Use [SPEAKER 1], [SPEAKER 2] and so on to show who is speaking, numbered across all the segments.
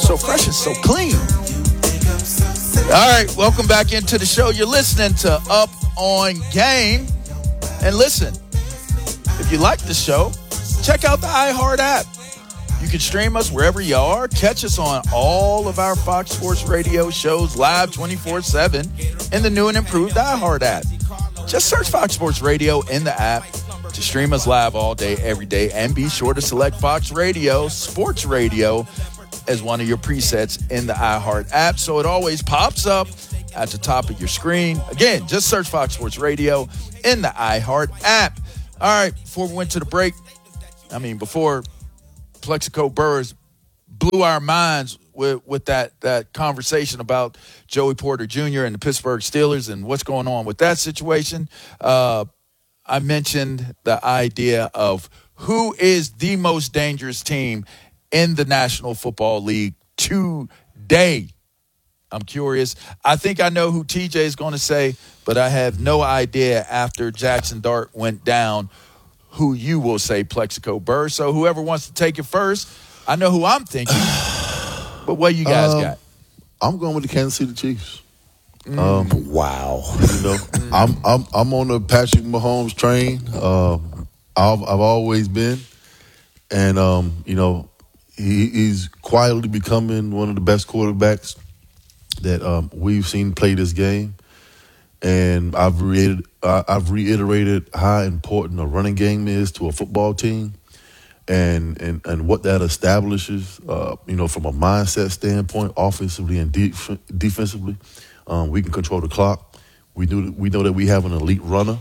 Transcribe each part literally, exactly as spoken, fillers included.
[SPEAKER 1] So fresh and so clean. All right, welcome back into the show. You're listening to Up on Game. And listen, if you like the show, check out the iHeart app. You can stream us wherever you are. Catch us on all of our Fox Sports Radio shows live twenty-four seven in the new and improved iHeart app. Just search Fox Sports Radio in the app to stream us live all day, every day. And be sure to select Fox Radio, Sports Radio, as one of your presets in the iHeart app, so it always pops up at the top of your screen. Again, just search Fox Sports Radio in the iHeart app. All right, before we went to the break, I mean, before Plexico Burress blew our minds with, with that, that conversation about Joey Porter Junior and the Pittsburgh Steelers and what's going on with that situation, uh, I mentioned the idea of who is the most dangerous team in the National Football League today. I'm curious. I think I know who T J is going to say, but I have no idea after Jackson Dart went down who you will say, Plexico Burress. So whoever wants to take it first, I know who I'm thinking. But what you guys
[SPEAKER 2] um,
[SPEAKER 1] got?
[SPEAKER 2] I'm going with the Kansas City Chiefs.
[SPEAKER 3] Mm.
[SPEAKER 2] Um,
[SPEAKER 3] wow.
[SPEAKER 2] You know, I'm I'm I'm on the Patrick Mahomes train. Um, I've I've always been, and um, you know, he, he's quietly becoming one of the best quarterbacks that um, we've seen play this game. And I've reiterated, I've reiterated how important a running game is to a football team, and and, and what that establishes. Uh, you know, from a mindset standpoint, offensively and def- defensively, um, we can control the clock. We do. We know that we have an elite runner,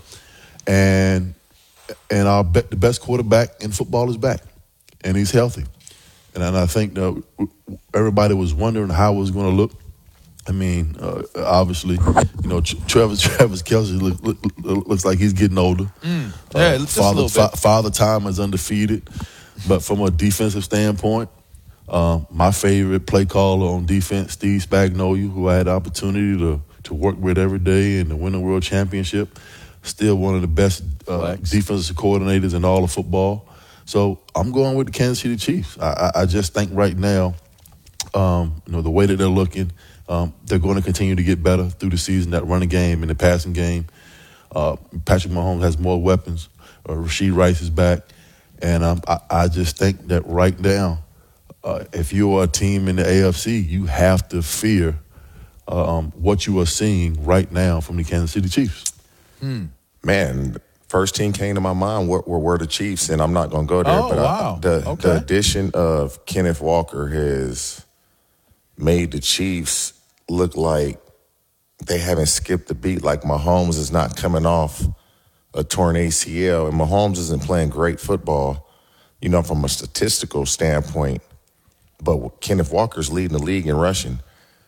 [SPEAKER 2] and and our be- the best quarterback in football is back, and he's healthy. And, and I think that everybody was wondering how it was going to look. I mean, uh, obviously, you know, Travis Travis Kelce look, look, look, looks like he's getting older.
[SPEAKER 1] Mm. Yeah,
[SPEAKER 2] uh,
[SPEAKER 1] just
[SPEAKER 2] father,
[SPEAKER 1] a little bit.
[SPEAKER 2] Fa- father time is undefeated. But from a defensive standpoint, uh, my favorite play caller on defense, Steve Spagnuolo, who I had the opportunity to, to work with every day and to win the world championship, still one of the best uh, defensive coordinators in all of football. So I'm going with the Kansas City Chiefs. I, I, I just think right now, um, you know, the way that they're looking, Um, they're going to continue to get better through the season, that running game and the passing game. Uh, Patrick Mahomes has more weapons. Uh, Rashid Rice is back. And um, I, I just think that right now, uh, if you are a team in the A F C, you have to fear uh, um, what you are seeing right now from the Kansas City Chiefs.
[SPEAKER 3] Hmm. Man, first team came to my mind were, were, were the Chiefs, and I'm not going to go there.
[SPEAKER 1] Oh,
[SPEAKER 3] but
[SPEAKER 1] wow.
[SPEAKER 3] I, the,
[SPEAKER 1] okay.
[SPEAKER 3] the addition of Kenneth Walker has made the Chiefs look like they haven't skipped the beat, like Mahomes is not coming off a torn A C L, and Mahomes isn't playing great football, you know, from a statistical standpoint, but Kenneth Walker's leading the league in rushing.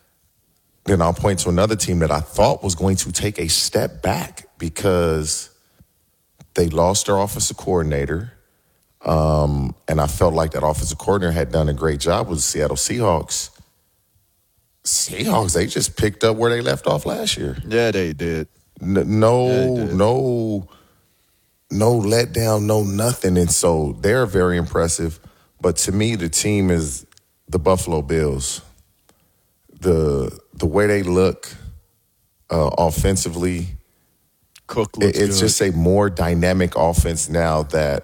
[SPEAKER 3] Then I'll point to another team that I thought was going to take a step back because they lost their offensive coordinator, um, and I felt like that offensive coordinator had done a great job with the Seattle Seahawks. Seahawks, they just picked up where they left off last year.
[SPEAKER 1] Yeah, they did.
[SPEAKER 3] N- no,
[SPEAKER 1] yeah, they did.
[SPEAKER 3] no, no letdown, no nothing. And so they're very impressive. But to me, the team is the Buffalo Bills. The the way they look uh, offensively,
[SPEAKER 1] Cook looks
[SPEAKER 3] it, it's
[SPEAKER 1] good.
[SPEAKER 3] just a more dynamic offense now that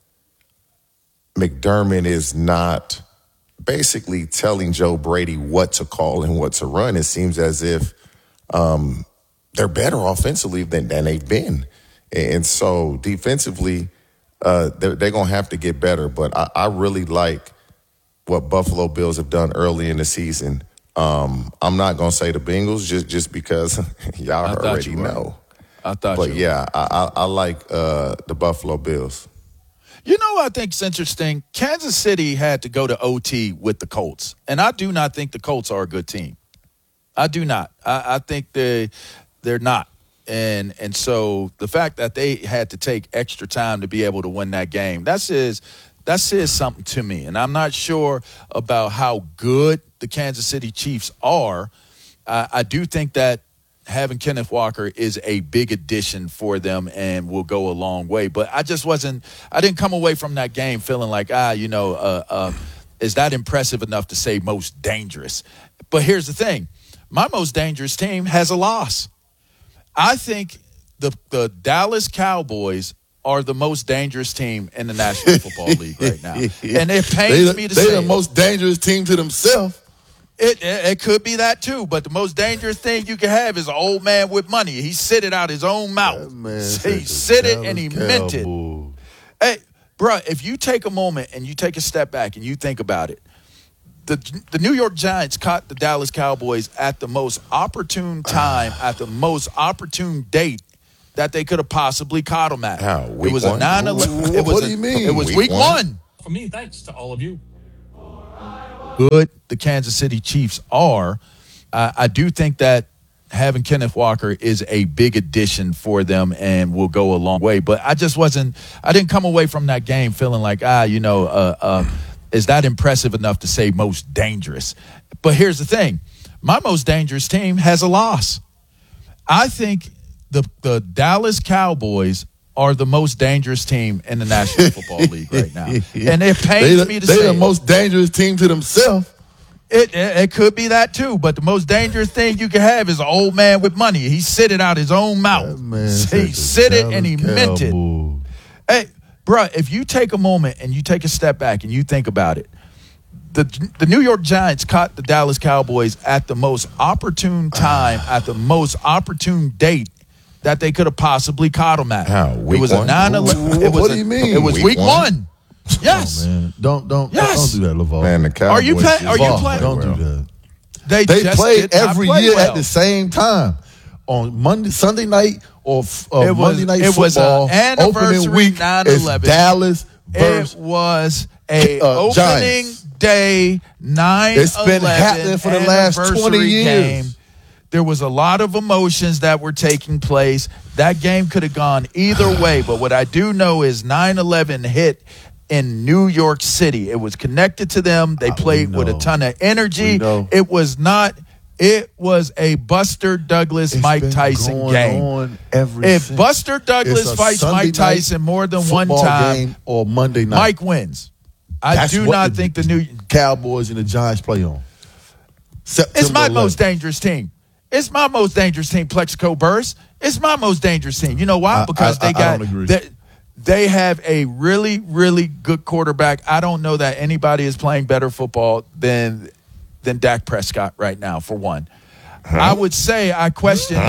[SPEAKER 3] McDermott is not basically telling Joe Brady what to call and what to run. It seems as if um, they're better offensively than, than they've been. And so defensively, uh, they're, they're going to have to get better. But I, I really like what Buffalo Bills have done early in the season. Um, I'm not going to say the Bengals just, just because y'all
[SPEAKER 1] I
[SPEAKER 3] already
[SPEAKER 1] you were.
[SPEAKER 3] know.
[SPEAKER 1] I thought
[SPEAKER 3] But,
[SPEAKER 1] you
[SPEAKER 3] yeah, I, I, I like uh, the Buffalo Bills.
[SPEAKER 1] You know what I think is interesting? Kansas City had to go to O T with the Colts. And I do not think the Colts are a good team. I do not. I, I think they, they're not. And and so the fact that they had to take extra time to be able to win that game, that says, that says something to me. And I'm not sure about how good the Kansas City Chiefs are. Uh, I do think that having Kenneth Walker is a big addition for them and will go a long way. But I just wasn't – I didn't come away from that game feeling like, ah, you know, uh, uh, is that impressive enough to say most dangerous? But here's the thing. My most dangerous team has a loss. I think the the Dallas Cowboys are the most dangerous team in the National Football League right now. And it pains
[SPEAKER 2] they,
[SPEAKER 1] me to
[SPEAKER 2] they
[SPEAKER 1] say
[SPEAKER 2] the
[SPEAKER 1] it.
[SPEAKER 2] most dangerous team to themselves.
[SPEAKER 1] It, it it could be that too, but the most dangerous thing you can have is an old man with money. He said it out his own mouth.
[SPEAKER 2] Man,
[SPEAKER 1] he said it and he meant it.
[SPEAKER 2] Cowboys.
[SPEAKER 1] Hey, bro, if you take a moment and you take a step back and you think about it, the the New York Giants caught the Dallas Cowboys at the most opportune time, at the most opportune date that they could have possibly caught them at.
[SPEAKER 3] How, week
[SPEAKER 1] it was
[SPEAKER 3] one?
[SPEAKER 1] a nine eleven. It was
[SPEAKER 2] What
[SPEAKER 1] a,
[SPEAKER 2] do you mean?
[SPEAKER 1] It was
[SPEAKER 3] Week
[SPEAKER 1] week,
[SPEAKER 3] one?
[SPEAKER 1] one.
[SPEAKER 4] For me, thanks to all of you.
[SPEAKER 1] Good the Kansas City Chiefs are, uh, I do think that having Kenneth Walker is a big addition for them and will go a long way. But I just wasn't – I didn't come away from that game feeling like, ah, you know, uh, uh, is that impressive enough to say most dangerous? But here's the thing. My most dangerous team has a loss. I think the the Dallas Cowboys are the most dangerous team in the National Football League right now. And it pains
[SPEAKER 2] They,
[SPEAKER 1] me to
[SPEAKER 2] they
[SPEAKER 1] say
[SPEAKER 2] the
[SPEAKER 1] it.
[SPEAKER 2] most dangerous team to themselves.
[SPEAKER 1] It, it it could be that too, but the most dangerous thing you can have is an old man with money. He said it out his own mouth.
[SPEAKER 2] That man
[SPEAKER 1] He
[SPEAKER 2] the
[SPEAKER 1] said it and he
[SPEAKER 2] Dallas
[SPEAKER 1] meant it.
[SPEAKER 2] Cowboys.
[SPEAKER 1] Hey, bro, if you take a moment and you take a step back and you think about it, the the New York Giants caught the Dallas Cowboys at the most opportune time, at the most opportune date that they could have possibly caught them at.
[SPEAKER 3] How,
[SPEAKER 1] it
[SPEAKER 3] week
[SPEAKER 1] was
[SPEAKER 3] one?
[SPEAKER 1] a nine eleven. It was
[SPEAKER 2] What
[SPEAKER 1] a-
[SPEAKER 2] do you mean?
[SPEAKER 1] It was
[SPEAKER 3] Week
[SPEAKER 1] week,
[SPEAKER 3] one?
[SPEAKER 1] one. Yes.
[SPEAKER 2] Oh, man. Don't don't
[SPEAKER 1] Yes.
[SPEAKER 2] don't do that, LeVar.
[SPEAKER 3] Man, the Cowboys
[SPEAKER 1] Are you play-
[SPEAKER 3] just
[SPEAKER 1] are you
[SPEAKER 3] didn't
[SPEAKER 1] playing-
[SPEAKER 3] play
[SPEAKER 2] Don't
[SPEAKER 3] well.
[SPEAKER 2] do that.
[SPEAKER 1] They,
[SPEAKER 2] They
[SPEAKER 1] just
[SPEAKER 2] play
[SPEAKER 1] did not
[SPEAKER 2] every
[SPEAKER 1] play
[SPEAKER 2] year
[SPEAKER 1] well.
[SPEAKER 2] at the same time on Monday, Sunday night, or uh,
[SPEAKER 1] It was-
[SPEAKER 2] Monday night
[SPEAKER 1] it was
[SPEAKER 2] football.
[SPEAKER 1] an
[SPEAKER 2] Opening
[SPEAKER 1] anniversary
[SPEAKER 2] week
[SPEAKER 1] nine
[SPEAKER 2] is
[SPEAKER 1] eleven.
[SPEAKER 2] Dallas
[SPEAKER 1] It
[SPEAKER 2] versus.
[SPEAKER 1] was a
[SPEAKER 2] Uh,
[SPEAKER 1] opening
[SPEAKER 2] Giants.
[SPEAKER 1] day nine eleven
[SPEAKER 2] It's been happening for the last twenty
[SPEAKER 1] anniversary
[SPEAKER 2] years.
[SPEAKER 1] game. There was a lot of emotions that were taking place. That game could have gone either way, but what I do know is nine eleven hit in New York City. It was connected to them. They
[SPEAKER 2] Uh,
[SPEAKER 1] played
[SPEAKER 2] we
[SPEAKER 1] with a
[SPEAKER 2] know.
[SPEAKER 1] ton of energy.
[SPEAKER 2] We know.
[SPEAKER 1] It was not it was a Buster Douglas
[SPEAKER 2] It's
[SPEAKER 1] Mike
[SPEAKER 2] been
[SPEAKER 1] Tyson
[SPEAKER 2] going
[SPEAKER 1] game.
[SPEAKER 2] on ever
[SPEAKER 1] If
[SPEAKER 2] since.
[SPEAKER 1] Buster Douglas
[SPEAKER 2] It's a
[SPEAKER 1] fights
[SPEAKER 2] Sunday
[SPEAKER 1] Mike
[SPEAKER 2] night
[SPEAKER 1] Tyson more than one
[SPEAKER 2] football
[SPEAKER 1] time,
[SPEAKER 2] game or Monday night.
[SPEAKER 1] Mike wins. I
[SPEAKER 2] That's
[SPEAKER 1] do
[SPEAKER 2] what
[SPEAKER 1] not think the new
[SPEAKER 2] Cowboys and the Giants play on.
[SPEAKER 1] It's
[SPEAKER 2] September
[SPEAKER 1] my
[SPEAKER 2] eleventh.
[SPEAKER 1] most dangerous team. It's my most dangerous team, Plexico Burst. It's my most dangerous team. You know why?
[SPEAKER 2] I-
[SPEAKER 1] Because
[SPEAKER 2] I-
[SPEAKER 1] they
[SPEAKER 2] I
[SPEAKER 1] got
[SPEAKER 2] don't agree.
[SPEAKER 1] they, they have a really, really good quarterback. I don't know that anybody is playing better football than than Dak Prescott right now, for one. I would say I question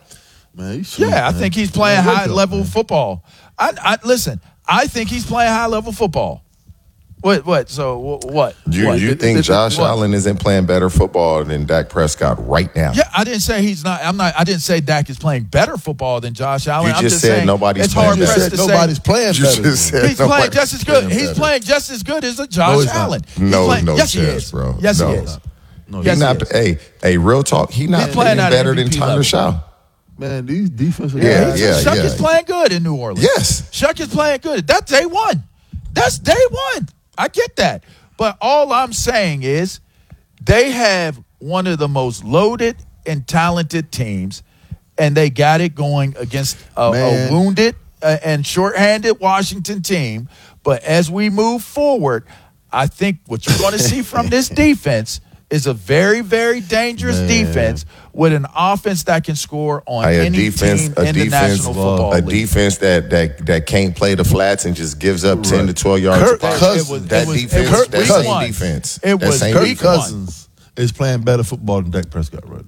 [SPEAKER 2] Man, he's sweet,
[SPEAKER 1] Yeah, I
[SPEAKER 2] man.
[SPEAKER 1] think he's playing
[SPEAKER 2] Man, wake
[SPEAKER 1] high
[SPEAKER 2] up,
[SPEAKER 1] level
[SPEAKER 2] man.
[SPEAKER 1] football. I, I listen. I think he's playing high level football. What? What? So wh- what?
[SPEAKER 3] You,
[SPEAKER 1] what?
[SPEAKER 3] you
[SPEAKER 1] It-
[SPEAKER 3] think
[SPEAKER 1] it-
[SPEAKER 3] Josh
[SPEAKER 1] what?
[SPEAKER 3] Allen isn't playing better football than Dak Prescott right now?
[SPEAKER 1] Yeah, I didn't say he's not. I'm not. I didn't say Dak is playing better football than Josh Allen.
[SPEAKER 3] You
[SPEAKER 1] I'm
[SPEAKER 3] just
[SPEAKER 1] just
[SPEAKER 3] said
[SPEAKER 1] saying
[SPEAKER 3] nobody's
[SPEAKER 1] it's
[SPEAKER 3] playing
[SPEAKER 1] hard
[SPEAKER 2] You
[SPEAKER 3] better.
[SPEAKER 1] pressed
[SPEAKER 2] said
[SPEAKER 1] to
[SPEAKER 2] nobody's
[SPEAKER 1] say.
[SPEAKER 2] playing
[SPEAKER 3] You
[SPEAKER 2] better.
[SPEAKER 3] just
[SPEAKER 2] than
[SPEAKER 3] said
[SPEAKER 1] He's playing
[SPEAKER 3] nobody's
[SPEAKER 1] just as good.
[SPEAKER 3] playing
[SPEAKER 1] He's
[SPEAKER 3] better.
[SPEAKER 1] playing just as good as a
[SPEAKER 2] No,
[SPEAKER 1] Josh
[SPEAKER 2] he's not.
[SPEAKER 1] Allen. He's
[SPEAKER 3] No,
[SPEAKER 1] playing,
[SPEAKER 3] no
[SPEAKER 1] yes, he
[SPEAKER 3] chance,
[SPEAKER 1] is.
[SPEAKER 3] bro.
[SPEAKER 1] Yes,
[SPEAKER 3] No.
[SPEAKER 1] he is.
[SPEAKER 2] No,
[SPEAKER 1] Yes,
[SPEAKER 3] He's
[SPEAKER 1] he
[SPEAKER 3] not.
[SPEAKER 1] is.
[SPEAKER 3] Hey, hey, real talk. He not
[SPEAKER 1] He's playing
[SPEAKER 3] any
[SPEAKER 1] at
[SPEAKER 3] better
[SPEAKER 1] M V
[SPEAKER 3] than
[SPEAKER 1] P
[SPEAKER 3] Tyler
[SPEAKER 1] level.
[SPEAKER 3] Shaw.
[SPEAKER 2] Man, these defensive
[SPEAKER 3] Yeah,
[SPEAKER 2] guys.
[SPEAKER 3] yeah,
[SPEAKER 1] Shuck
[SPEAKER 3] yeah.
[SPEAKER 1] is playing good in New Orleans.
[SPEAKER 3] Yes.
[SPEAKER 1] Shuck is playing good. That's day one. That's day one. I get that. But all I'm saying is they have one of the most loaded and talented teams, and they got it going against a, a
[SPEAKER 2] Man.
[SPEAKER 1] wounded uh, and shorthanded Washington team. But as we move forward, I think what you're going to see from this defense is a very, very dangerous
[SPEAKER 2] Man.
[SPEAKER 1] defense with an offense that can score on
[SPEAKER 3] Hey, a
[SPEAKER 1] any
[SPEAKER 3] defense,
[SPEAKER 1] team
[SPEAKER 3] a
[SPEAKER 1] in the
[SPEAKER 3] defense,
[SPEAKER 1] National Football
[SPEAKER 3] a
[SPEAKER 1] League.
[SPEAKER 3] defense that that that can't play the flats and just gives up ten to twelve yards.
[SPEAKER 2] Kirk
[SPEAKER 3] a pop.
[SPEAKER 2] Cousins-
[SPEAKER 1] It was-
[SPEAKER 3] that
[SPEAKER 1] it was-
[SPEAKER 3] defense,
[SPEAKER 1] it was
[SPEAKER 3] that
[SPEAKER 1] week
[SPEAKER 3] same
[SPEAKER 1] one.
[SPEAKER 3] defense,
[SPEAKER 1] It
[SPEAKER 3] that
[SPEAKER 1] was
[SPEAKER 3] same
[SPEAKER 1] Kirk
[SPEAKER 2] Kirk
[SPEAKER 3] defense.
[SPEAKER 1] one.
[SPEAKER 2] Cousins is playing better football than Dak Prescott right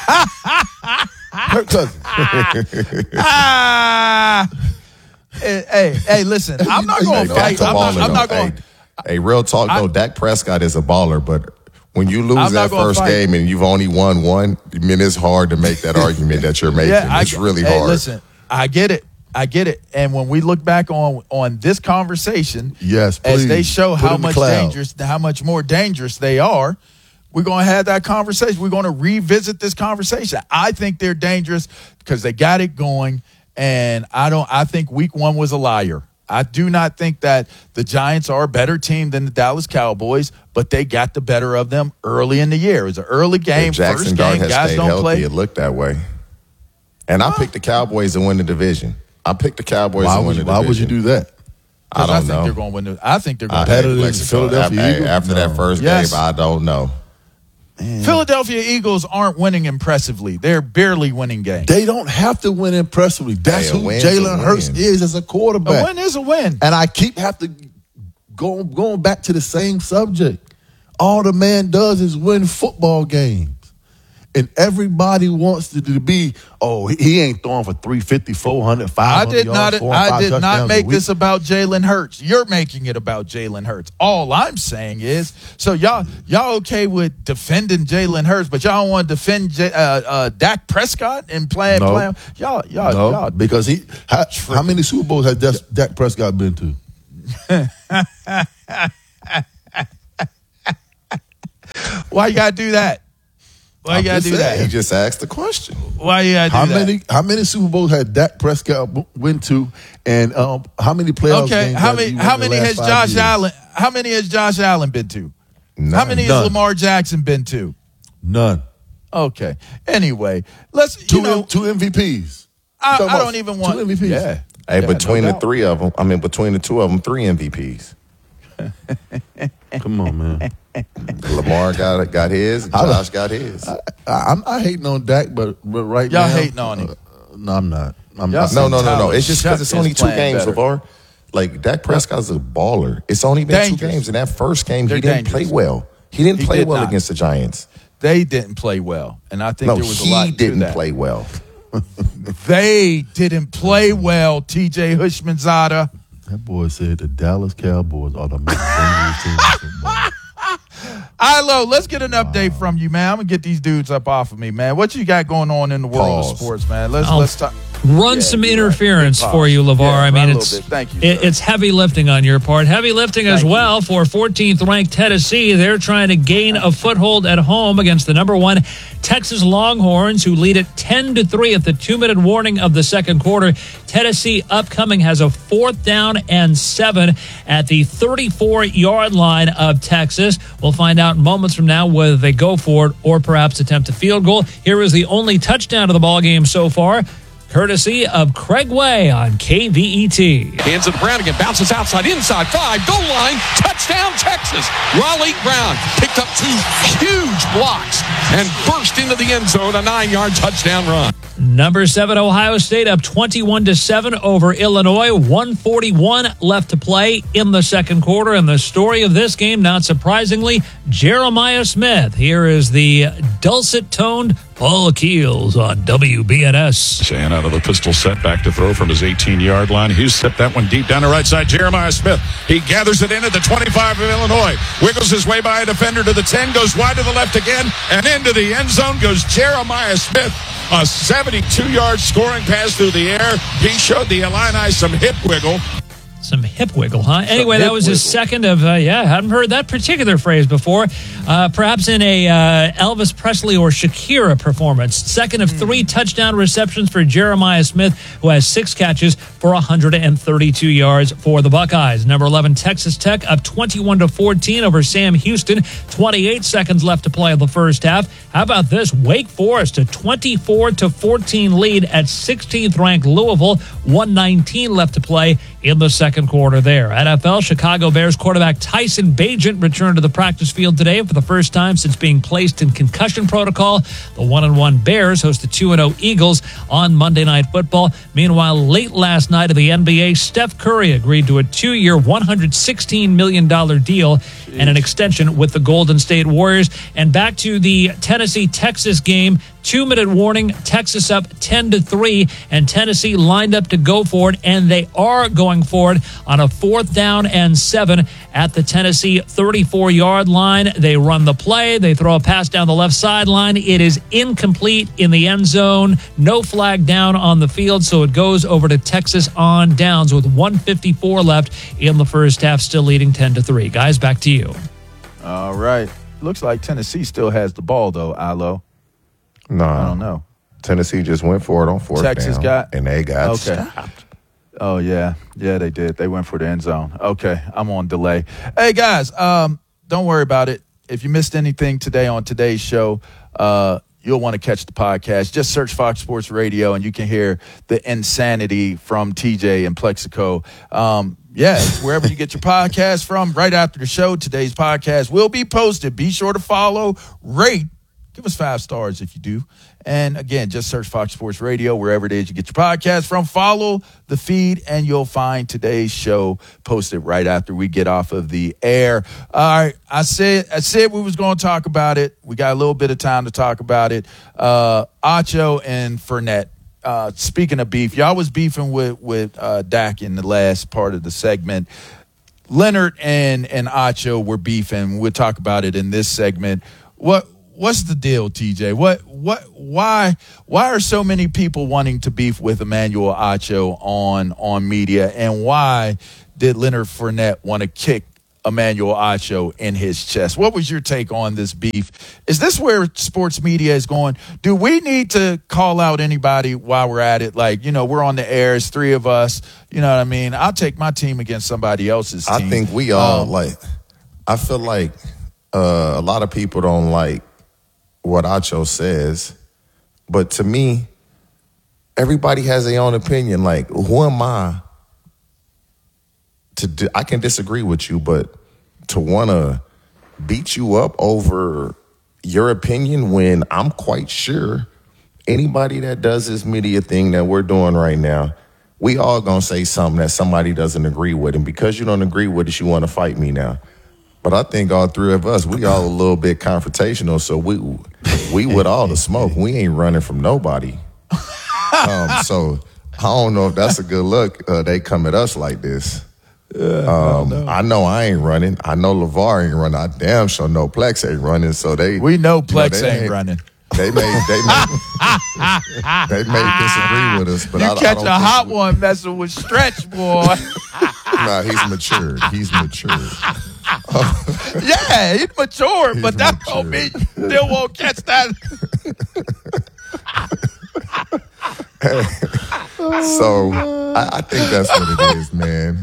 [SPEAKER 2] now. Kirk Cousins.
[SPEAKER 1] Ah, hey, hey, hey, listen, I'm not
[SPEAKER 2] You know,
[SPEAKER 1] going to
[SPEAKER 2] Hey,
[SPEAKER 1] fight.
[SPEAKER 3] Dak's a
[SPEAKER 1] I'm not,
[SPEAKER 3] baller,
[SPEAKER 1] I'm not
[SPEAKER 3] though.
[SPEAKER 1] going.
[SPEAKER 3] Hey, hey, real talk
[SPEAKER 1] I-
[SPEAKER 3] though. Dak Prescott is a baller, but when you lose
[SPEAKER 1] I'm not
[SPEAKER 3] that
[SPEAKER 1] gonna
[SPEAKER 3] first
[SPEAKER 1] fight.
[SPEAKER 3] game and you've only won one, I mean, it's hard to make that argument that you're making.
[SPEAKER 1] Yeah, I,
[SPEAKER 3] it's really
[SPEAKER 1] hey,
[SPEAKER 3] hard.
[SPEAKER 1] Listen, I get it. I get it. And when we look back on on this conversation,
[SPEAKER 2] Yes,
[SPEAKER 1] as they
[SPEAKER 2] please.
[SPEAKER 1] show
[SPEAKER 2] Put
[SPEAKER 1] how
[SPEAKER 2] it in the
[SPEAKER 1] much
[SPEAKER 2] cloud.
[SPEAKER 1] dangerous, how much more dangerous they are, we're going to have that conversation. We're going to revisit this conversation. I think they're dangerous because they got it going, and I don't. I think Week One was a liar. I do not think that the Giants are a better team than the Dallas Cowboys, but they got the better of them early in the year. It was an early game,
[SPEAKER 3] If Jackson
[SPEAKER 1] first
[SPEAKER 3] Dart
[SPEAKER 1] game.
[SPEAKER 3] has
[SPEAKER 1] Guys
[SPEAKER 3] stayed
[SPEAKER 1] don't
[SPEAKER 3] healthy,
[SPEAKER 1] play.
[SPEAKER 3] it looked that way. And I picked the Cowboys to win the division. I picked the Cowboys
[SPEAKER 2] Why
[SPEAKER 3] to win
[SPEAKER 2] would,
[SPEAKER 3] the
[SPEAKER 2] you, why
[SPEAKER 3] division.
[SPEAKER 2] would you do that?
[SPEAKER 3] I don't
[SPEAKER 1] I think
[SPEAKER 3] know.
[SPEAKER 1] they're going to win. The, I think they're going
[SPEAKER 3] I
[SPEAKER 1] to
[SPEAKER 2] Better
[SPEAKER 1] win.
[SPEAKER 2] than
[SPEAKER 3] Mexico.
[SPEAKER 2] Philadelphia
[SPEAKER 3] after,
[SPEAKER 2] Eagles?
[SPEAKER 3] after
[SPEAKER 2] No.
[SPEAKER 3] that first
[SPEAKER 1] Yes.
[SPEAKER 3] game, I don't know.
[SPEAKER 1] Philadelphia Eagles aren't winning impressively. They're barely winning games.
[SPEAKER 2] They don't have to win impressively. That's
[SPEAKER 3] Hey, a
[SPEAKER 2] who
[SPEAKER 3] win's a
[SPEAKER 2] Jalen Hurts
[SPEAKER 3] win.
[SPEAKER 2] is as a quarterback.
[SPEAKER 1] A win is a win.
[SPEAKER 2] And I keep have to go going back to the same subject. All the man does is win football games. And everybody wants to, to be, oh, he, he ain't throwing for three fifty, four hundred, five
[SPEAKER 1] I
[SPEAKER 2] hundred
[SPEAKER 1] did
[SPEAKER 2] yards,
[SPEAKER 1] not.
[SPEAKER 2] four and
[SPEAKER 1] I
[SPEAKER 2] five
[SPEAKER 1] did not
[SPEAKER 2] touchdowns a
[SPEAKER 1] make
[SPEAKER 2] week.
[SPEAKER 1] this about Jalen Hurts. You're making it about Jalen Hurts. All I'm saying is, so y'all y'all okay with defending Jalen Hurts, but y'all don't want to defend J, uh, uh, Dak Prescott and playing
[SPEAKER 2] No.
[SPEAKER 1] playing. Y'all y'all
[SPEAKER 2] No,
[SPEAKER 1] y'all.
[SPEAKER 2] because he, how, how many Super Bowls has Dak- Dak Prescott been to?
[SPEAKER 1] Why you gotta do that? Why you gotta do
[SPEAKER 3] He
[SPEAKER 1] that?
[SPEAKER 3] just asked the question.
[SPEAKER 1] Why you gotta do
[SPEAKER 2] How
[SPEAKER 1] that?
[SPEAKER 2] many how many Super Bowls had Dak Prescott b- went to, and um, how many playoff
[SPEAKER 1] Okay,
[SPEAKER 2] games?
[SPEAKER 1] how
[SPEAKER 2] have
[SPEAKER 1] many
[SPEAKER 2] he
[SPEAKER 1] how
[SPEAKER 2] won in the
[SPEAKER 1] many
[SPEAKER 2] last
[SPEAKER 1] has
[SPEAKER 2] five
[SPEAKER 1] Josh
[SPEAKER 2] years?
[SPEAKER 1] Allen? How many has Josh Allen been to? How many has
[SPEAKER 2] None.
[SPEAKER 1] Lamar Jackson been to?
[SPEAKER 2] None.
[SPEAKER 1] Okay. Anyway, let's
[SPEAKER 2] Two
[SPEAKER 1] you know.
[SPEAKER 2] two M V Ps.
[SPEAKER 1] I,
[SPEAKER 2] Talking
[SPEAKER 1] I
[SPEAKER 2] about
[SPEAKER 1] don't even want
[SPEAKER 2] two M V Ps.
[SPEAKER 1] Yeah.
[SPEAKER 3] Hey,
[SPEAKER 1] Yeah,
[SPEAKER 3] between
[SPEAKER 1] no
[SPEAKER 3] the
[SPEAKER 1] doubt.
[SPEAKER 3] three of them, I mean, between the two of them, three M V Ps.
[SPEAKER 2] Come on, man.
[SPEAKER 3] Lamar got got his.
[SPEAKER 2] I-
[SPEAKER 3] Josh got his.
[SPEAKER 2] I, I'm not hating on Dak, but, but right
[SPEAKER 1] Y'all
[SPEAKER 2] now,
[SPEAKER 1] hating on him.
[SPEAKER 2] uh, no, I'm not. I'm
[SPEAKER 1] Y'all
[SPEAKER 2] not.
[SPEAKER 3] no, no, no, no.
[SPEAKER 1] Tyler
[SPEAKER 3] It's just because it's
[SPEAKER 1] Shuck
[SPEAKER 3] only
[SPEAKER 1] is
[SPEAKER 3] two
[SPEAKER 1] playing
[SPEAKER 3] games,
[SPEAKER 1] better.
[SPEAKER 3] LeVar. Like, Dak Prescott's a baller. It's only been
[SPEAKER 1] Dangerous.
[SPEAKER 3] two games. In that first game,
[SPEAKER 1] They're
[SPEAKER 3] he didn't
[SPEAKER 1] dangerous.
[SPEAKER 3] play well. He didn't
[SPEAKER 1] He
[SPEAKER 3] play
[SPEAKER 1] did
[SPEAKER 3] well
[SPEAKER 1] not.
[SPEAKER 3] against the Giants.
[SPEAKER 1] They didn't play well, and I think
[SPEAKER 3] No,
[SPEAKER 1] there was a
[SPEAKER 3] he
[SPEAKER 1] lot to
[SPEAKER 3] didn't
[SPEAKER 1] that.
[SPEAKER 3] play well.
[SPEAKER 1] They didn't play well. T J Hushmanzada.
[SPEAKER 2] That boy said the Dallas Cowboys are the most dangerous team in football.
[SPEAKER 1] Ilo, let's get an update from you, man. I'm gonna get these dudes up off of me, man. What you got going on in the world
[SPEAKER 3] Pause.
[SPEAKER 1] of sports, man? Let's
[SPEAKER 4] I'll
[SPEAKER 1] let's talk.
[SPEAKER 4] Run
[SPEAKER 1] Yeah,
[SPEAKER 4] some
[SPEAKER 1] you're right.
[SPEAKER 4] interference
[SPEAKER 1] Big
[SPEAKER 4] for
[SPEAKER 1] pause.
[SPEAKER 4] you, LeVar.
[SPEAKER 1] Yeah,
[SPEAKER 4] I
[SPEAKER 1] run
[SPEAKER 4] mean,
[SPEAKER 1] a little
[SPEAKER 4] it's
[SPEAKER 1] bit. Thank you,
[SPEAKER 4] it-
[SPEAKER 1] sir.
[SPEAKER 4] it's heavy lifting on your part. Heavy lifting as
[SPEAKER 1] Thank you.
[SPEAKER 4] well for fourteenth ranked Tennessee. They're trying to gain a foothold at home against the number one Texas Longhorns, who lead it ten to three at the two-minute warning of the second quarter. Tennessee upcoming has a fourth down and seven at the thirty-four-yard line of Texas. We'll find out moments from now whether they go for it or perhaps attempt a field goal. Here is the only touchdown of the ball game so far, courtesy of Craig Way on K V E T.
[SPEAKER 5] Hands it to Brown again. Bounces outside, inside, five, goal line. Touchdown, Texas. Raleigh Brown picked up two huge blocks and burst into the end zone. A nine-yard touchdown run.
[SPEAKER 4] Number seven, Ohio State up twenty-one to seven over Illinois. one forty-one left to play in the second quarter. And the story of this game, not surprisingly, Jeremiah Smith. Here is the dulcet-toned Paul Keels on W B N S.
[SPEAKER 6] Shan out of the pistol set, back to throw from his eighteen-yard line. He's stepped that one deep down the right side. Jeremiah Smith. He gathers it in at the twenty-five of Illinois. Wiggles his way by a defender to the ten. Goes wide to the left again. And into the end zone goes Jeremiah Smith. A seventy-two-yard scoring pass through the air. He showed the Illini some hip wiggle.
[SPEAKER 4] Some hip wiggle, huh? Anyway, that
[SPEAKER 1] hip
[SPEAKER 4] was his
[SPEAKER 1] wiggle.
[SPEAKER 4] second of, uh, yeah, hadn't heard that particular phrase before. Uh, perhaps in a uh, Elvis Presley or Shakira performance. Second of three touchdown receptions for Jeremiah Smith, who has six catches for one hundred thirty-two yards for the Buckeyes. Number eleven, Texas Tech up twenty-one to fourteen over Sam Houston. twenty-eight seconds left to play in the first half. How about this? Wake Forest a twenty-four to fourteen lead at sixteenth ranked Louisville. one nineteen left to play in the second quarter there. N F L, Chicago Bears quarterback Tyson Bagent returned to the practice field today for the first time since being placed in concussion protocol. The one and one Bears host the two and oh Eagles on Monday Night Football. Meanwhile, late last night in the N B A, Steph Curry agreed to a two-year, one hundred sixteen million dollars deal and an extension with the Golden State Warriors. And back to the Tennessee-Texas game. Two-minute warning, Texas up ten to three, and Tennessee lined up to go for it, and they are going for it on a fourth down and seven at the Tennessee thirty-four-yard line. They run the play. They throw a pass down the left sideline. It is incomplete in the end zone. No flag down on the field, so it goes over to Texas on downs with one fifty-four left in the first half, still leading ten to three. Guys, back to you.
[SPEAKER 1] All right. Looks like Tennessee still has the ball though, Ilo.
[SPEAKER 3] No,
[SPEAKER 1] I don't know.
[SPEAKER 3] Tennessee just went for it on fourth
[SPEAKER 1] Texas
[SPEAKER 3] down,
[SPEAKER 1] got-
[SPEAKER 3] and they got
[SPEAKER 1] Okay.
[SPEAKER 3] stopped.
[SPEAKER 1] Oh yeah, yeah, they did. They went for the end zone. Okay, I'm on delay. Hey guys, um, don't worry about it. If you missed anything today on today's show, uh, you'll want to catch the podcast. Just search Fox Sports Radio, and you can hear the insanity from T J and Plexico. Um, Yeah, it's wherever you get your podcast from. Right after the show, today's podcast will be posted. Be sure to follow, rate, give us five stars if you do. And again, just search Fox Sports Radio wherever it is you get your podcast from. Follow the feed, and you'll find today's show posted right after we get off of the air. All right, I said I said we was going to talk about it. We got a little bit of time to talk about it. Uh, Acho and Fournette. Uh, speaking of beef, y'all was beefing with with uh, Dak in the last part of the segment. Leonard and and Acho were beefing. We'll talk about it in this segment. What what's the deal, T J? What what why why are so many people wanting to beef with Emmanuel Acho on on media, and why did Leonard Fournette want to kick Emmanuel Acho in his chest? What was your take on this beef? Is this where sports media is going? Do we need to call out anybody while we're at it? Like, you know, we're on the air, it's three of us. You know what I mean? I'll take my team against somebody else's team.
[SPEAKER 3] I think we all
[SPEAKER 1] um,
[SPEAKER 3] like, I feel like uh, a lot of people don't like what Acho says. But to me, everybody has their own opinion. Like, who am I to do? I can disagree with you, but to want to beat you up over your opinion when I'm quite sure anybody that does this media thing that we're doing right now, we all gonna say something that somebody doesn't agree with. And because you don't agree with it, you want to fight me now. But I think all three of us, we all a little bit confrontational, so we we with all the smoke. We ain't running from nobody. Um, so I don't know if that's a good look. Uh, they come at us like this. Um, know. I know I ain't running. I know LeVar ain't running. I damn sure know Plex ain't running. So they
[SPEAKER 1] we know Plex
[SPEAKER 3] you know,
[SPEAKER 1] ain't, ain't running.
[SPEAKER 3] They may they may they may disagree with us, but
[SPEAKER 1] you
[SPEAKER 3] I,
[SPEAKER 1] catch
[SPEAKER 3] I don't
[SPEAKER 1] a hot
[SPEAKER 3] we,
[SPEAKER 1] one messing with Stretch, boy.
[SPEAKER 3] Nah, he's matured. He's matured.
[SPEAKER 1] Yeah, he's matured,
[SPEAKER 3] He's
[SPEAKER 1] but that
[SPEAKER 3] matured.
[SPEAKER 1] don't mean you still won't catch that.
[SPEAKER 3] So I, I think that's what it is, man.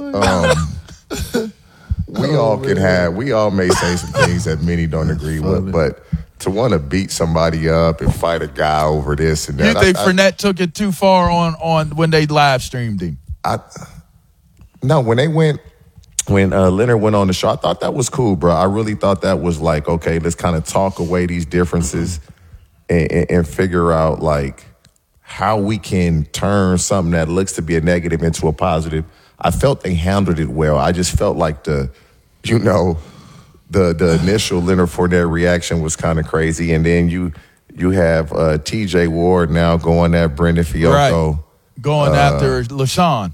[SPEAKER 3] Um, we all can have, we all may say some things that many don't agree with, but to want to beat somebody up and fight a guy over this and that.
[SPEAKER 1] You think
[SPEAKER 3] I,
[SPEAKER 1] Fournette
[SPEAKER 3] I,
[SPEAKER 1] took it too far on, on when they live streamed him?
[SPEAKER 3] I, no, when they went, when uh, Leonard went on the show, I thought that was cool, bro. I really thought that was like, okay, let's kind of talk away these differences and, and, and figure out like how we can turn something that looks to be a negative into a positive. I felt they handled it well. I just felt like the, you know, the the initial Leonard Fournette reaction was kind of crazy, and then you you have uh, T J Ward now going at Brendan Fiocco,
[SPEAKER 1] right. going uh, after LaShawn,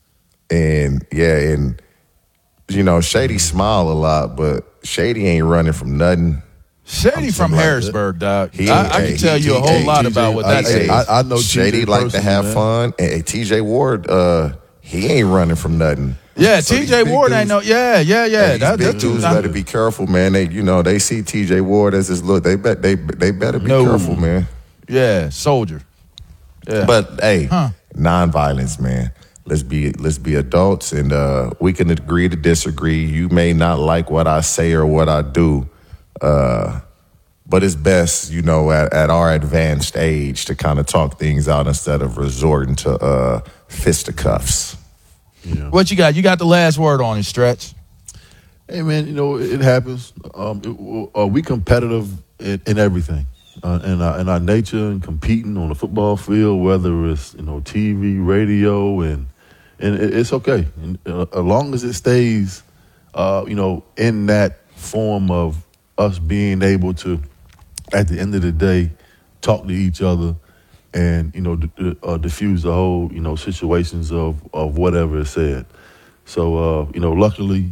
[SPEAKER 3] and yeah, and you know Shady smile a lot, but Shady ain't running from nothing.
[SPEAKER 1] Shady from like Harrisburg, dog.
[SPEAKER 3] He,
[SPEAKER 1] I, I
[SPEAKER 3] hey,
[SPEAKER 1] can tell
[SPEAKER 3] he,
[SPEAKER 1] you a whole
[SPEAKER 3] hey,
[SPEAKER 1] lot
[SPEAKER 3] T J,
[SPEAKER 1] about what
[SPEAKER 3] I,
[SPEAKER 1] that
[SPEAKER 3] hey,
[SPEAKER 1] is.
[SPEAKER 3] I,
[SPEAKER 2] I know
[SPEAKER 3] Shady like to have
[SPEAKER 2] man.
[SPEAKER 3] fun, and, and T J Ward, uh, he ain't running from nothing.
[SPEAKER 1] Yeah,
[SPEAKER 3] so
[SPEAKER 1] T J Ward ain't no. Yeah, yeah, yeah.
[SPEAKER 3] Hey, these
[SPEAKER 1] that,
[SPEAKER 3] big
[SPEAKER 1] that,
[SPEAKER 3] dudes
[SPEAKER 1] that,
[SPEAKER 3] better be careful, man. They, you know, they see T J Ward as his look. They bet they they better be
[SPEAKER 1] no.
[SPEAKER 3] careful, man.
[SPEAKER 1] Yeah, soldier. Yeah.
[SPEAKER 3] But hey,
[SPEAKER 1] huh.
[SPEAKER 3] nonviolence, man. Let's be let's be adults, and uh, we can agree to disagree. You may not like what I say or what I do, uh, but it's best, you know, at, at our advanced age to kind of talk things out instead of resorting to uh, fisticuffs.
[SPEAKER 2] Yeah.
[SPEAKER 1] What you got? You got the last word on it, Stretch.
[SPEAKER 2] Hey, man, you know, it happens. Um, it, uh, we competitive in, in everything, uh, in, our, in our nature and competing on the football field, whether it's, you know, T V, radio, and and it, it's okay. And, uh, as long as it stays, uh, you know, in that form of us being able to, at the end of the day, talk to each other and, you know, d- uh, diffuse the whole, you know, situations of, of whatever is said. So, uh, you know, luckily,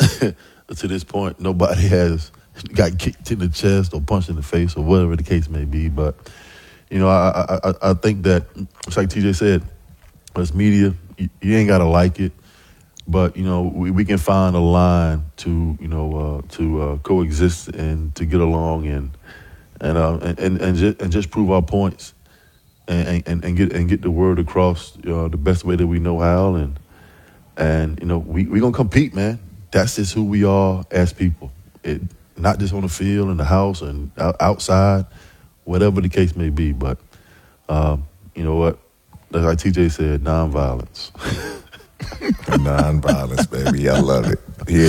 [SPEAKER 2] to this point, nobody has got kicked in the chest or punched in the face or whatever the case may be. But, you know, I I, I think that, it's like T J said, as media, you, you ain't got to like it. But, you know, we, we can find a line to, you know, uh, to uh, coexist and to get along and and uh, and and, and, just, and just prove our points. And, and and get and get the word across uh, the best way that we know how, and and you know we we gonna compete, man. That's just who we are as people. It not just on the field, in the house, and outside, whatever the case may be. But um, you know what? Like T J said, nonviolence.
[SPEAKER 3] Non-violence, baby. I love it. Yeah.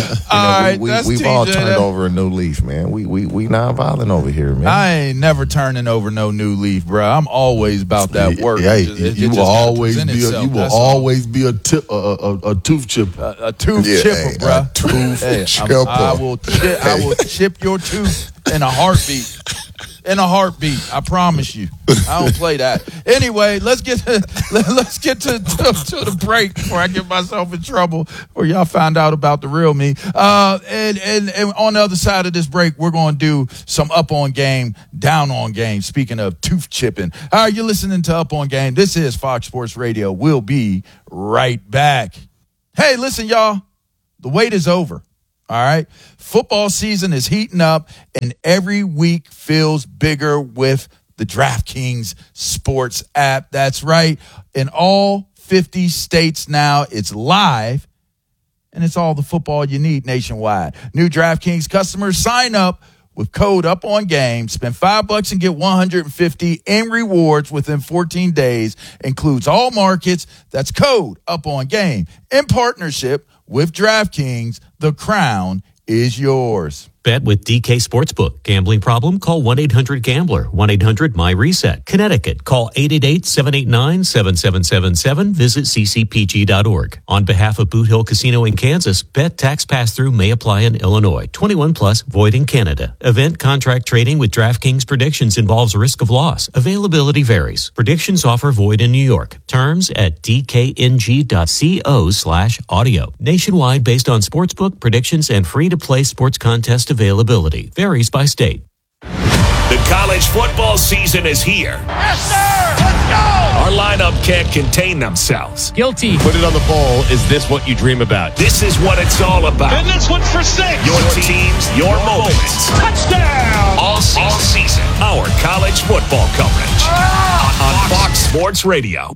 [SPEAKER 1] All right,
[SPEAKER 3] we, we,
[SPEAKER 1] that's
[SPEAKER 3] we've
[SPEAKER 1] T
[SPEAKER 3] all
[SPEAKER 1] J.
[SPEAKER 3] turned over a new leaf, man. We we we non-violent over here, man.
[SPEAKER 1] I ain't never turning over no new leaf, bro. I'm always about that work.
[SPEAKER 2] Hey,
[SPEAKER 1] It just- it
[SPEAKER 2] you
[SPEAKER 1] just
[SPEAKER 2] will
[SPEAKER 1] gotta
[SPEAKER 2] always
[SPEAKER 1] present
[SPEAKER 2] be a,
[SPEAKER 1] itself,
[SPEAKER 2] you will
[SPEAKER 1] that's all.
[SPEAKER 2] always be a, tip, a, a, a tooth chip.
[SPEAKER 1] a, a tooth
[SPEAKER 3] Yeah,
[SPEAKER 1] chipper,
[SPEAKER 3] hey,
[SPEAKER 1] bro.
[SPEAKER 3] a tooth
[SPEAKER 1] hey, I'm-
[SPEAKER 3] chipper.
[SPEAKER 1] I will chip, I will chip your tooth in a heartbeat. In a heartbeat, I promise you. I don't play that. Anyway, let's get to, let's get to, to, to the break before I get myself in trouble or y'all find out about the real me. Uh, and, and, and on the other side of this break, we're going to do some up on game, down on game. Speaking of tooth chipping. All right, you're listening to Up on Game. This is Fox Sports Radio. We'll be right back. Hey, listen, y'all. The wait is over. All right. Football season is heating up, and every week feels bigger with the DraftKings Sports app. That's right. In all fifty states now, it's live, and it's all the football you need nationwide. New DraftKings customers sign up with code Up On Game. Spend five bucks and get one hundred fifty in rewards within fourteen days. Includes all markets. That's code Up On Game. In partnership with DraftKings, the crown is yours.
[SPEAKER 7] Bet with D K Sportsbook. Gambling problem? Call one eight hundred gambler. one eight hundred my reset. Connecticut. Call eight eight eight, seven eight nine, seven seven seven seven. Visit c c p g dot org. On behalf of Boot Hill Casino in Kansas, bet tax pass-through may apply in Illinois. twenty-one plus, void in Canada. Event contract trading with DraftKings predictions involves risk of loss. Availability varies. Predictions offer void in New York. Terms at d k n g dot co slash audio. Nationwide based on sportsbook, predictions, and free-to-play sports contest availability. Varies by state.
[SPEAKER 8] The college football season is here. Yes, sir! Let's go! Our lineup can't contain themselves.
[SPEAKER 4] Guilty.
[SPEAKER 9] Put it on the bowl. Is this what you dream about?
[SPEAKER 8] This is what it's all about.
[SPEAKER 5] And this one's for six.
[SPEAKER 8] Your teams, your moments.
[SPEAKER 5] Touchdown!
[SPEAKER 8] All season, all season. Our college football coverage. On, on Fox Sports Radio.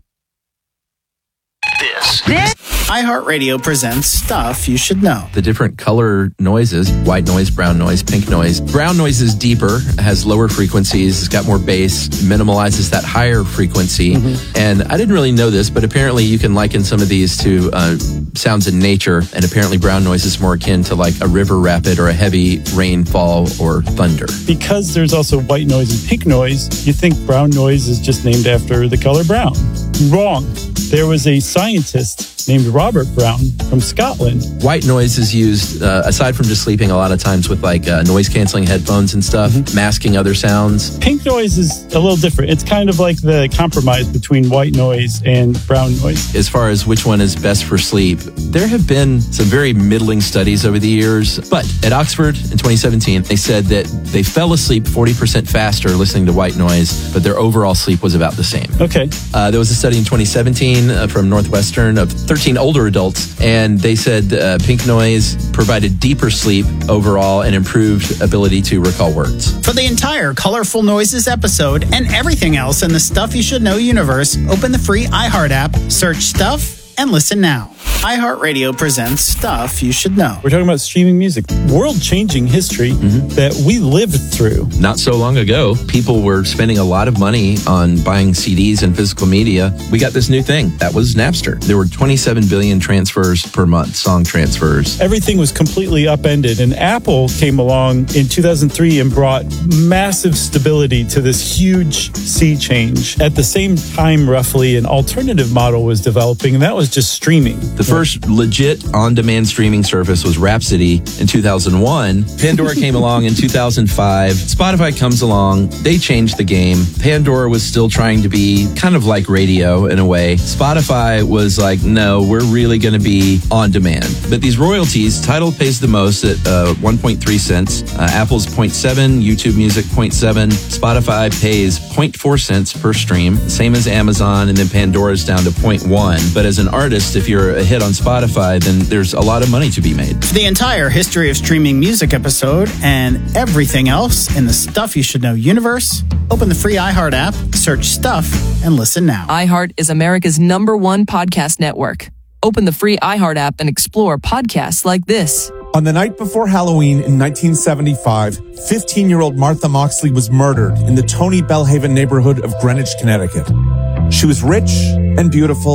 [SPEAKER 8] This.
[SPEAKER 10] This. iHeartRadio presents Stuff You Should Know.
[SPEAKER 11] The different color noises, white noise, brown noise, pink noise. Brown noise is deeper, has lower frequencies, it's got more bass, minimalizes that higher frequency. Mm-hmm. And I didn't really know this, but apparently you can liken some of these to uh, sounds in nature. And apparently brown noise is more akin to like a river rapid or a heavy rainfall or thunder.
[SPEAKER 12] Because there's also white noise and pink noise, you think brown noise is just named after the color brown. Wrong. There was a scientist named Robert Brown from Scotland.
[SPEAKER 11] White noise is used, uh, aside from just sleeping, a lot of times with like uh, noise-canceling headphones and stuff, mm-hmm. masking other sounds.
[SPEAKER 12] Pink noise is a little different. It's kind of like the compromise between white noise and brown noise.
[SPEAKER 11] As far as which one is best for sleep, there have been some very middling studies over the years. But at Oxford in twenty seventeen, they said that they fell asleep forty percent faster listening to white noise, but their overall sleep was about the same.
[SPEAKER 12] Okay.
[SPEAKER 11] Uh, there was a study in twenty seventeen uh, from Northwestern of thirteen older adults, and they said uh, pink noise provided deeper sleep overall and improved ability to recall words.
[SPEAKER 10] For the entire Colorful Noises episode and everything else in the Stuff You Should Know universe, open the free iHeart app, search Stuff, and listen now. iHeartRadio presents Stuff You Should Know.
[SPEAKER 12] We're talking about streaming music, world-changing history mm-hmm. that we lived through.
[SPEAKER 11] Not so long ago, people were spending a lot of money on buying C Ds and physical media. We got this new thing. That was Napster. There were twenty-seven billion transfers per month, song transfers.
[SPEAKER 12] Everything was completely upended, and Apple came along in two thousand three and brought massive stability to this huge sea change. At the same time, roughly, an alternative model was developing, and that was just streaming.
[SPEAKER 11] The first legit on-demand streaming service was Rhapsody in two thousand one. Pandora came along in two thousand five. Spotify comes along. They changed the game. Pandora was still trying to be kind of like radio in a way. Spotify was like, no, we're really going to be on demand. But these royalties, Tidal pays the most at uh, one point three cents. Uh, Apple's zero point seven, YouTube Music zero point seven. Spotify pays zero point four cents per stream, same as Amazon, and then Pandora's down to zero point one. But as an artist, if you're a hit on Spotify, then there's a lot of money to be made.
[SPEAKER 10] For the entire history of streaming music episode and everything else in the Stuff You Should Know universe, open the free iHeart app, search Stuff, and listen now.
[SPEAKER 13] iHeart is America's number one podcast network. Open the free iHeart app and explore podcasts like this.
[SPEAKER 14] On the night before Halloween in nineteen seventy-five, fifteen-year-old Martha Moxley was murdered in the Tony Bellhaven neighborhood of Greenwich, Connecticut. She was rich and beautiful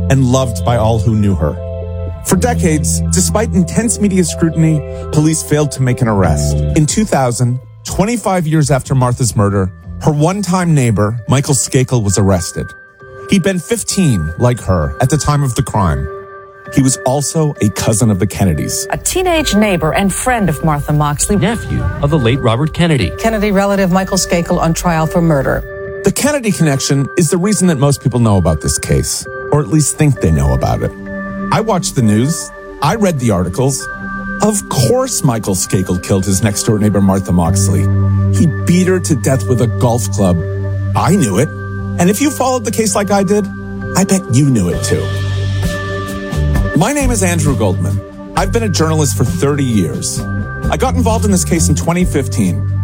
[SPEAKER 14] and loved by all who knew her. For decades, despite intense media scrutiny, police failed to make an arrest. In two thousand, twenty-five years after Martha's murder, her one-time neighbor, Michael Skakel, was arrested. He'd been fifteen, like her, at the time of the crime. He was also a cousin of the Kennedys.
[SPEAKER 15] A teenage neighbor and friend of Martha Moxley.
[SPEAKER 16] Nephew of the late Robert Kennedy.
[SPEAKER 15] Kennedy relative Michael Skakel on trial for murder.
[SPEAKER 14] The Kennedy connection is the reason that most people know about this case, or at least think they know about it. I watched the news. I read the articles. Of course Michael Skakel killed his next-door neighbor Martha Moxley. He beat her to death with a golf club. I knew it. And if you followed the case like I did, I bet you knew it too. My name is Andrew Goldman. I've been a journalist for thirty years. I got involved in this case in twenty fifteen